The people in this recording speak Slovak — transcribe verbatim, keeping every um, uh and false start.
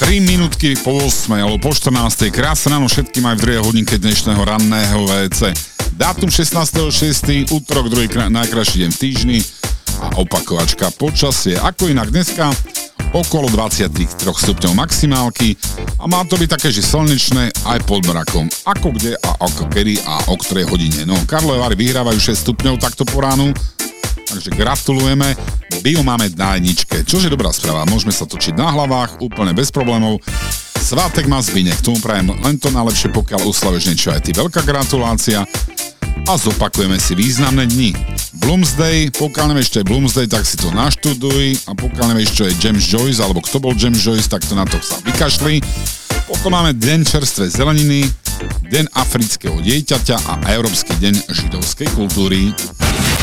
tri minútky po ôsmej alebo po štrnástej. Krásne ráno všetkým aj v druhej hodinke dnešného ranného vé cé. Dátum šestnásteho šiesteho útorok, druhý krá- najkrajší deň v týždni a opakovačka počasie. Ako inak dneska okolo dvadsaťtri stupňov maximálky a má to byť také, že slnečné aj pod mrakom. Ako kde a ako kedy a o ktorej hodine. No, Karlové Vary vyhrávajú šesť stupňov takto po ránu, takže gratulujeme. Bio máme na jedničke, čože dobrá správa. Môžeme sa točiť na hlavách, úplne bez problémov. Svátek má Zbynek, k tomu prajem len to najlepšie, pokiaľ uslavíš niečo aj ty. Veľká gratulácia a zopakujeme si významné dni. Bloomsday, pokiaľ nevieš, čo je Bloomsday, tak si to naštuduj a pokiaľ nevieš, čo je James Joyce alebo kto bol James Joyce, tak to na to sa vykašli. Potom máme Deň čerstvej zeleniny, Deň afrického dieťaťa a Európsky deň židovskej kultúry.